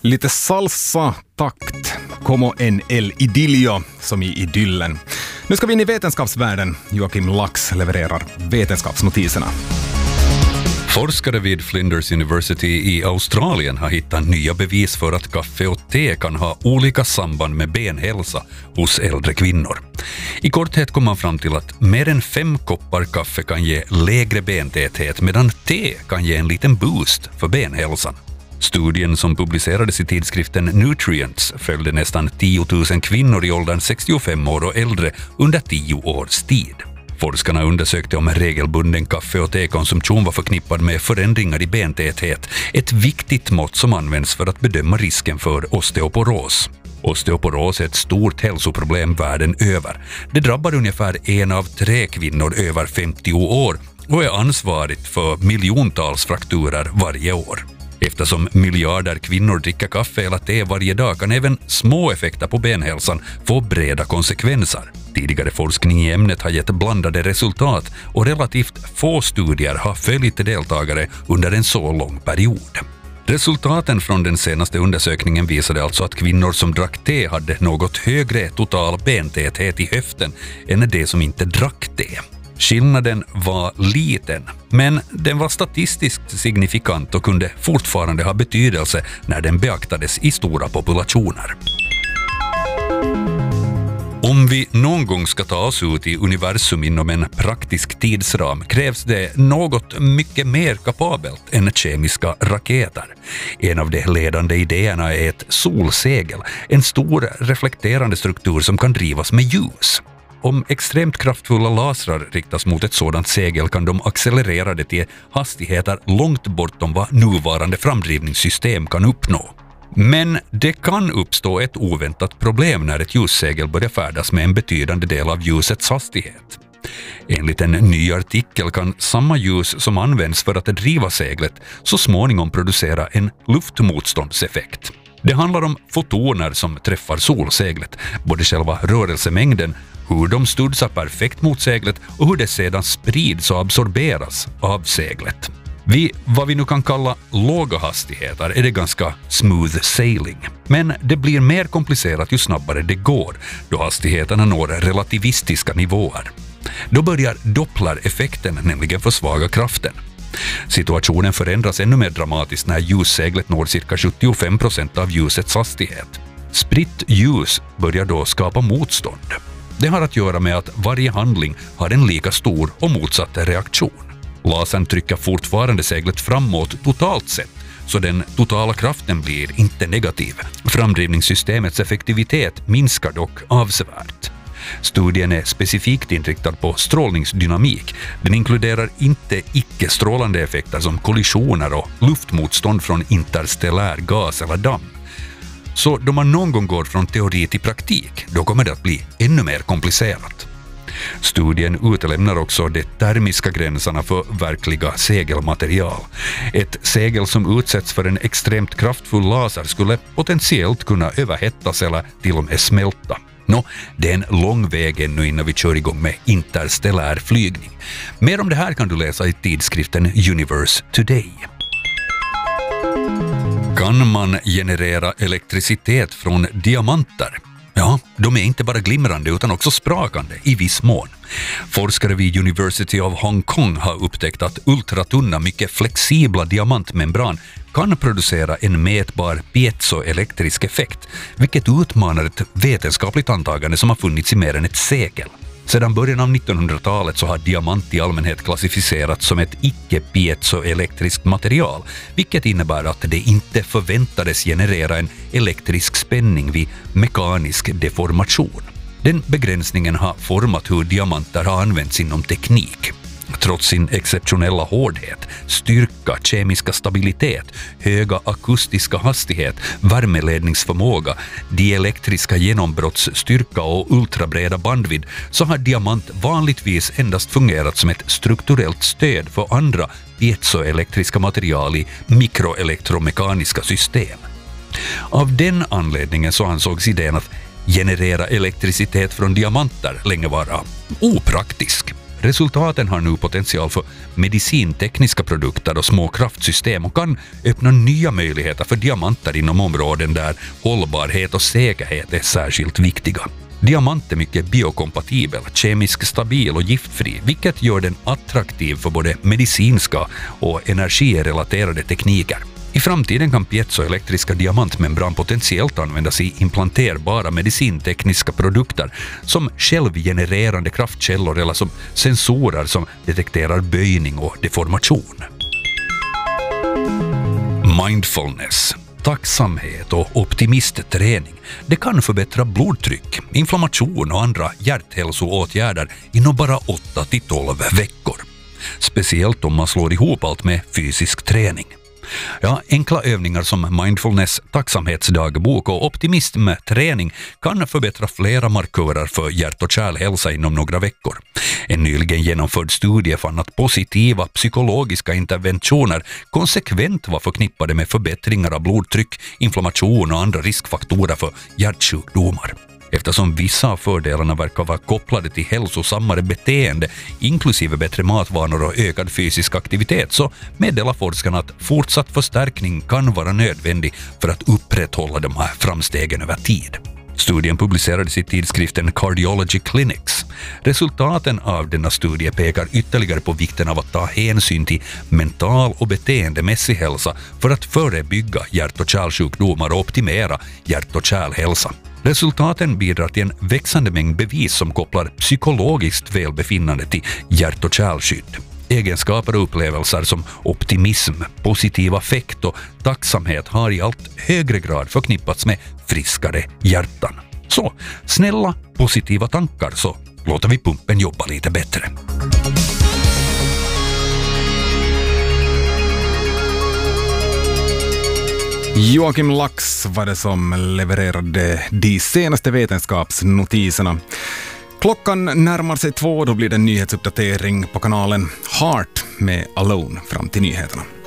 Lite salsa, takt, como en el idilio, som i idyllen. Nu ska vi in i vetenskapsvärlden. Joakim Lax levererar vetenskapsnotiserna. Forskare vid Flinders University i Australien har hittat nya bevis för att kaffe och te kan ha olika samband med benhälsa hos äldre kvinnor. I korthet kom man fram till att mer än 5 koppar kaffe kan ge lägre bentäthet medan te kan ge en liten boost för benhälsan. Studien som publicerades i tidskriften Nutrients följde nästan 10 000 kvinnor i åldern 65 år och äldre under 10 års tid. Forskarna undersökte om regelbunden kaffe- och tekonsumtion var förknippad med förändringar i bentäthet, ett viktigt mått som används för att bedöma risken för osteoporos. Osteoporos är ett stort hälsoproblem världen över. Det drabbar ungefär 1 av 3 kvinnor över 50 år och är ansvarigt för miljontals frakturer varje år. Eftersom miljarder kvinnor dricker kaffe eller te varje dag kan även små effekter på benhälsan få breda konsekvenser. Tidigare forskning i ämnet har gett blandade resultat och relativt få studier har följt deltagare under en så lång period. Resultaten från den senaste undersökningen visade alltså att kvinnor som drack te hade något högre total bentäthet i höften än de som inte drack te. Skillnaden var liten, men den var statistiskt signifikant och kunde fortfarande ha betydelse när den beaktades i stora populationer. Om vi någon gång ska ta oss ut i universum inom en praktisk tidsram krävs det något mycket mer kapabelt än kemiska raketer. En av de ledande idéerna är ett solsegel, en stor reflekterande struktur som kan drivas med ljus. Om extremt kraftfulla lasrar riktas mot ett sådant segel kan de accelerera det till hastigheter långt bortom vad nuvarande framdrivningssystem kan uppnå. Men det kan uppstå ett oväntat problem när ett ljussegel börjar färdas med en betydande del av ljusets hastighet. Enligt en ny artikel kan samma ljus som används för att driva seglet så småningom producera en luftmotståndseffekt. Det handlar om fotoner som träffar solseglet, både själva rörelsemängden, hur de studsar perfekt mot seglet och hur det sedan sprids och absorberas av seglet. Vid vad vi nu kan kalla låga hastigheter är det ganska smooth sailing. Men det blir mer komplicerat ju snabbare det går, då hastigheterna når relativistiska nivåer. Då börjar Doppler-effekten nämligen försvaga kraften. Situationen förändras ännu mer dramatiskt när ljusseglet når cirka 75% av ljusets hastighet. Spritt ljus börjar då skapa motstånd. Det har att göra med att varje handling har en lika stor och motsatt reaktion. Lasern trycker fortfarande seglet framåt totalt sett, så den totala kraften blir inte negativ. Framdrivningssystemets effektivitet minskar dock avsevärt. Studien är specifikt inriktad på strålningsdynamik. Den inkluderar inte icke-strålande effekter som kollisioner och luftmotstånd från interstellär gas eller damm. Så då man någon gång går från teori till praktik, då kommer det att bli ännu mer komplicerat. Studien utelämnar också de termiska gränserna för verkliga segelmaterial. Ett segel som utsätts för en extremt kraftfull laser skulle potentiellt kunna överhettas eller till och med smälta. Det är en lång väg ännu innan vi kör igång med interstellär flygning. Mer om det här kan du läsa i tidskriften Universe Today. Kan man generera elektricitet från diamanter? Ja, de är inte bara glimrande utan också sprakande i viss mån. Forskare vid University of Hong Kong har upptäckt att ultratunna, mycket flexibla diamantmembran kan producera en mätbar piezoelektrisk effekt, vilket utmanar ett vetenskapligt antagande som har funnits i mer än ett sekel. Sedan början av 1900-talet så har diamant i allmänhet klassificerats som ett icke-piezoelektriskt material, vilket innebär att det inte förväntades generera en elektrisk spänning vid mekanisk deformation. Den begränsningen har format hur diamanter har använts inom teknik. Trots sin exceptionella hårdhet, styrka, kemiska stabilitet, höga akustiska hastighet, värmeledningsförmåga, dielektriska genombrottsstyrka och ultrabreda bandvidd så har diamant vanligtvis endast fungerat som ett strukturellt stöd för andra piezoelektriska material i mikroelektromekaniska system. Av den anledningen så ansågs idén att generera elektricitet från diamanter länge vara opraktisk. Resultaten har nu potential för medicintekniska produkter och små kraftsystem och kan öppna nya möjligheter för diamanter inom områden där hållbarhet och säkerhet är särskilt viktiga. Diamant är mycket biokompatibel, kemiskt stabil och giftfri, vilket gör den attraktiv för både medicinska och energirelaterade tekniker. I framtiden kan piezoelektriska diamantmembran potentiellt användas i implanterbara medicintekniska produkter som självgenererande kraftkällor eller som sensorer som detekterar böjning och deformation. Mindfulness, tacksamhet och optimistträning, det kan förbättra blodtryck, inflammation och andra hjärthälsoåtgärder inom bara 8-12 veckor. Speciellt om man slår ihop allt med fysisk träning. Ja, enkla övningar som mindfulness, tacksamhetsdagbok och optimismträning kan förbättra flera markörer för hjärt- och kärlhälsa inom några veckor. En nyligen genomförd studie fann att positiva psykologiska interventioner konsekvent var förknippade med förbättringar av blodtryck, inflammation och andra riskfaktorer för hjärtsjukdomar. Eftersom vissa av fördelarna verkar vara kopplade till hälsosammare beteende, inklusive bättre matvanor och ökad fysisk aktivitet, så meddelar forskarna att fortsatt förstärkning kan vara nödvändig för att upprätthålla de här framstegen över tid. Studien publicerades i tidskriften Cardiology Clinics. Resultaten av denna studie pekar ytterligare på vikten av att ta hänsyn till mental och beteendemässig hälsa för att förebygga hjärt- och kärlsjukdomar och optimera hjärt- och kärlhälsa. Resultaten bidrar till en växande mängd bevis som kopplar psykologiskt välbefinnande till hjärt- och kärlskydd. Egenskaper och upplevelser som optimism, positiv affekt och tacksamhet har i allt högre grad förknippats med friskare hjärtan. Så, snälla, positiva tankar, så låter vi pumpen jobba lite bättre. Joakim Lax var det som levererade de senaste vetenskapsnotiserna. Klockan närmar sig 2, då blir det en nyhetsuppdatering på kanalen Heart med Alone fram till nyheterna.